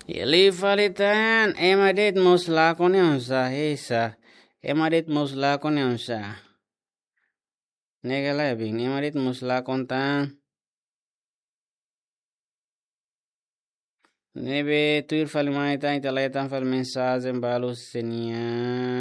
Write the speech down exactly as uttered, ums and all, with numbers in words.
Ili falitan emadit musla unsa hisa. Emadit musla unsa. Negala bing emadit musla kontan. Nebe tuir falmaita italetan fal mensagem balu senia.